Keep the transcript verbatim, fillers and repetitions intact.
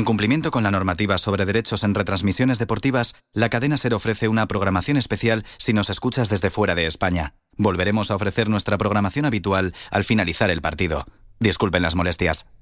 cumplimiento con la normativa sobre derechos en retransmisiones deportivas, la cadena SER ofrece una programación especial si nos escuchas desde fuera de España. Volveremos a ofrecer nuestra programación habitual al finalizar el partido. Disculpen las molestias.